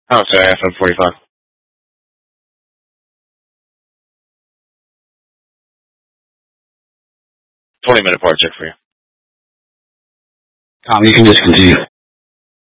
Oh, sorry, FM 45. 20-minute part check for you. Tom, you can just continue.